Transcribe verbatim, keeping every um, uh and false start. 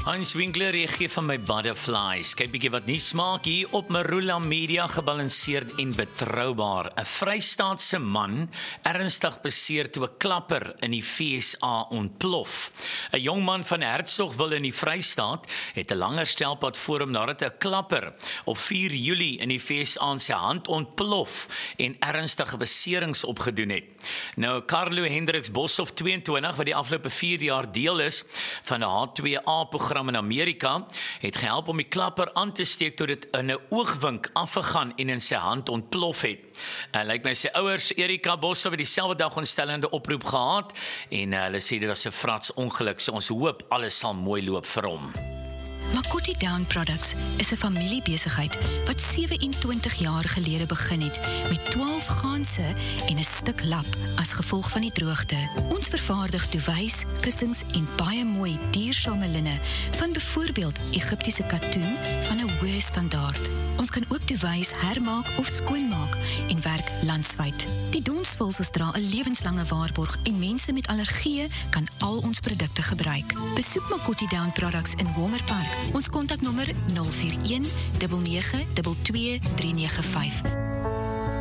Hans Winkler reageer van my butterflies. Kyk bietjie wat nie smaak hier op Marula Media, gebalanseerd en betroubaar. 'n Vrystaatse man ernstig beseer toe 'n klapper in die V S A ontplof. 'n Jong man van Hertsgwil in die Vrystaat het 'n langer stelpad voor hom nadat 'n klapper op vier Julie in die V S A in sy hand ontplof en ernstige beserings opgedoen het. Nou Carlo Hendriks Boshoff tweeëntwintig, wat die afgelope vier jaar deel is van 'n H twee A program in Amerika, het gehelp om die klapper aan te steek tot dit in 'n oogwink afgegaan en in sy hand ontplof het. En lyk my sy ouers, Erika Boshoff, het dieselfde dag ontstellende oproep gehad en uh, hulle sê dit was 'n frats ongeluk, so ons hoop alles sal mooi loop vir hom. Makoti Down Products is 'n familiebesigheid wat sewe-en-twintig jaar gelede begin het met twaalf ganse en 'n stuk lap as gevolg van die droogte. Ons vervaardig duwys, kussings en baie mooi duursame linne van byvoorbeeld Egiptiese katoen van 'n hoë standaard. Ons kan ook duwys hermaak of skoonmaak en werk landwyd. Die donsvulsels dra 'n lewenslange waarborg en mense met allergieë kan al ons produkte gebruik. Besoek Makoti Down Products in Wongerpark. Ons kontaknommer nul vier een nege nege twee twee drie nege vyf.